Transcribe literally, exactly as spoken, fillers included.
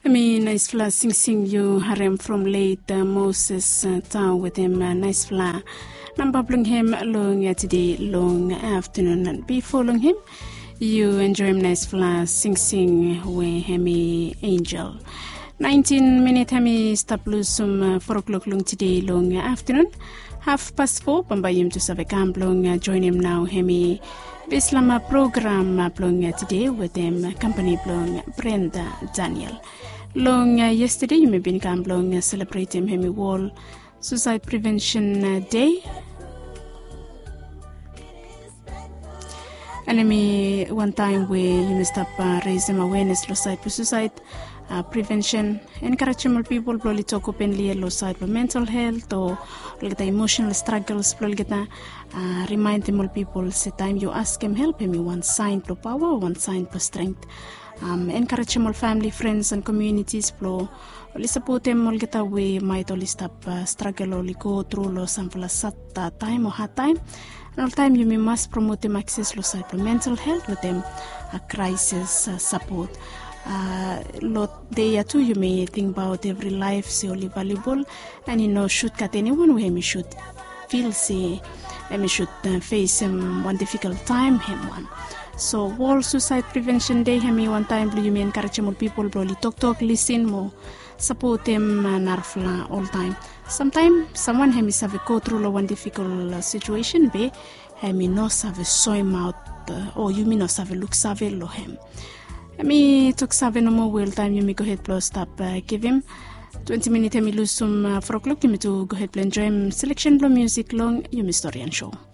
I mean, nice fla sing sing you harem from late uh, Moses uh, town with him uh, nice fla. Number bring him long uh, today long afternoon and before long him you enjoy him nice fla sing sing with hemi angel. Nineteen minute hemi stop lose some uh, four o'clock long today long afternoon. Half past four pambayim to savekam long uh, join him now hemi Bislama program uh, long uh, today with him uh, company long Brenda Daniel. Long uh, yesterday, you may be in long uh, celebrating Hemi World Suicide Prevention uh, Day. And I mean, one time where you may stop uh, raising awareness of suicide, suicide uh, prevention, encourage more people to talk openly about suicide for mental health or like the emotional struggles. Uh, remind more people, say time you ask them help him, you want sign for power, one sign for strength. Um, encourage more family, friends, and communities flow. Only support them all get away, might only stop uh, struggle or go through loss and for sat uh, time or hard time. And all time you may must promote them access to mental health with them a crisis uh, support. Uh, lot day too you may think about every life say only valuable and you know should cut anyone where me should feel say and me should uh, face him one difficult time him one. So World Suicide Prevention Day hemi one time you may encourage more people probably talk talk listen more support them uh, narfla all time. Sometimes someone hemi have go through one difficult uh, situation be hemi no have so him out uh, or you may not have look save lo him. Hemi talk save no more well time you may go ahead plus stop uh, give him twenty minutes hemi lose some uh, four o'clock you may to go ahead play enjoy him selection blow music long you may story and show.